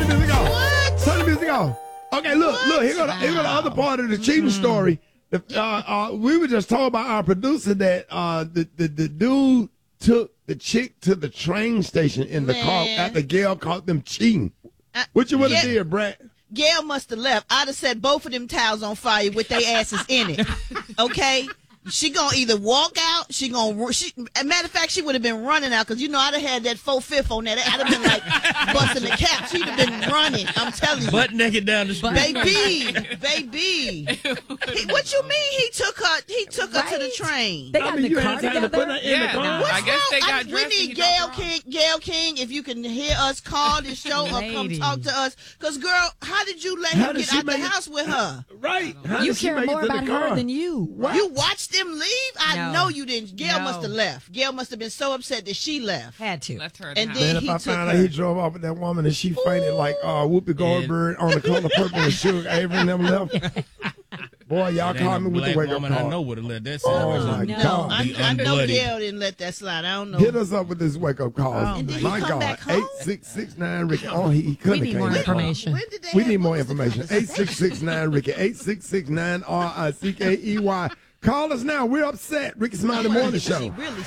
the music off. What? Turn the music off. Okay, look. Here go the other part of the cheating story. We were just talking about our producer that the dude took the chick to the train station in the car after Gail caught them cheating. What you would have did, Brad? Gail must have left. I'd have set both of them towels on fire with their asses in it. Okay? She gonna either walk out, matter of fact, she would have been running out, because you know I'd have had that 4/5 on that. I'd have been like busting the cap. She'd have been running. I'm telling you. Butt naked down the street. Baby. What you mean he took her to the train? They got in the car together. I guess they got we need Gail King, if you can hear us, call this show or come talk to us. Because, girl, how did you let him get out the house with her? Right. You care more about her than you. What? You watched them leave? I know you didn't. Gail must have left. Gail must have been so upset that she left. Had to. Left her. And Then then Man, if I found out he drove off with that woman and she fainted like Whoopi Goldberg on The Color Purple and Sugar Avery and them left. Boy, y'all call me with the wake-up call. I know would have let that Oh, slide. my God. I know Gail didn't let that slide. I don't know. Hit us up with this wake-up call. And did he My come God. back home? 8669-RICKY. Oh, he couldn't We need more information. We need more information. 8669-RICKY. 8669-RICKEY. Call us now. We're upset. Ricky Smiley Morning Show. Really